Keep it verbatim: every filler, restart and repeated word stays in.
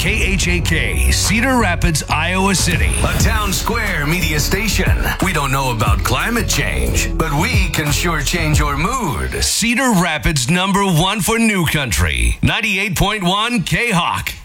K H A K, Cedar Rapids, Iowa City. A town square media station. We don't know about climate change, but we can sure change your mood. Cedar Rapids, number one for New Country. ninety-eight point one K-Hawk.